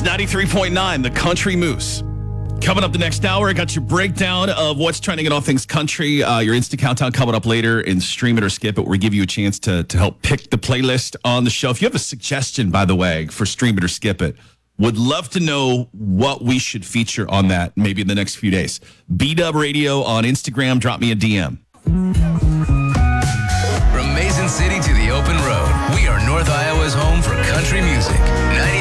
93.9, the Country Moose. Coming up the next hour, I got your breakdown of what's trending in all things country. Your Instant Countdown coming up later, and Stream It or Skip It, where we give you a chance to help pick the playlist on the show. If you have a suggestion, by the way, for Stream It or Skip It, would love to know what we should feature on that maybe in the next few days. B-Dub Radio on Instagram, drop me a DM. From Mason City to the open road, we are North Iowa's home for country music.